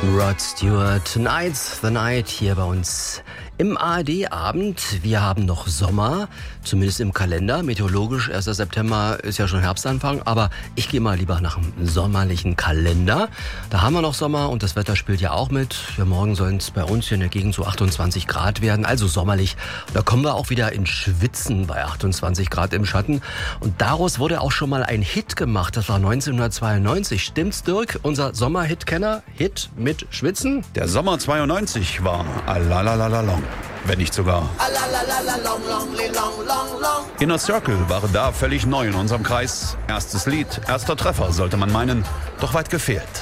Rod Stewart, Tonight's the Night hier bei uns im ARD-Abend. Wir haben noch Sommer, zumindest im Kalender. Meteorologisch 1. September ist ja schon Herbstanfang, aber ich gehe mal lieber nach dem sommerlichen Kalender. Da haben wir noch Sommer und das Wetter spielt ja auch mit. Ja, morgen sollen es bei uns hier in der Gegend so 28 Grad werden, also sommerlich. Da kommen wir auch wieder in Schwitzen bei 28 Grad im Schatten. Und daraus wurde auch schon mal ein Hit gemacht, das war 1992. Stimmt's, Dirk? Unser Sommerhit-Kenner? Hit mit Schwitzen? Der Sommer 92 war Alalalalong, wenn nicht sogar. Inner Circle war da völlig neu in unserem Kreis. Erstes Lied, erster Treffer, sollte man meinen, doch weit gefehlt.